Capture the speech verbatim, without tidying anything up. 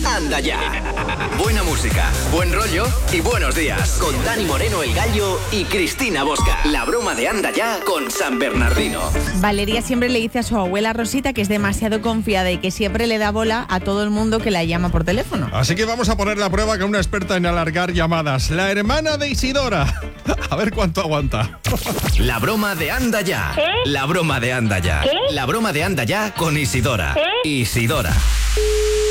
Anda Ya. Buena música, buen rollo y buenos días. Con Dani Moreno, el Gallo, y Cristina Bosca. La broma de Anda Ya con San Bernardino. Valeria siempre le dice a su abuela Rosita que es demasiado confiada y que siempre le da bola a todo el mundo que la llama por teléfono. Así que vamos a poner la prueba con una experta en alargar llamadas. La hermana de Isidora. A ver cuánto aguanta. La broma de Anda Ya. ¿Qué? La broma de Anda Ya. ¿Qué? La broma de Anda Ya con Isidora. ¿Qué? Isidora.